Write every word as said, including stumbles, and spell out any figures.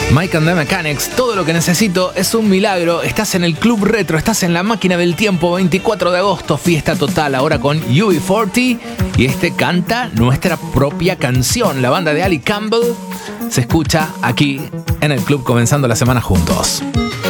Mike and the Mechanics, todo lo que necesito es un milagro. Estás en el Club Retro, estás en la máquina del tiempo, veinticuatro de agosto, fiesta total, ahora con U B cuarenta. Y este canta nuestra propia canción. La banda de Ali Campbell se escucha aquí en el club comenzando la semana juntos.